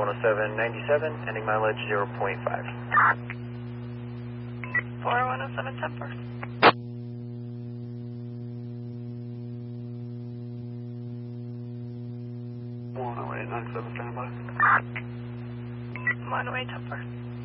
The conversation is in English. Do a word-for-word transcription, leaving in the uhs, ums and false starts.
one oh seven ninety-seven, ending mileage zero point five. four one oh seven Temper. one oh eight nine seven, standby. one oh eight Temper.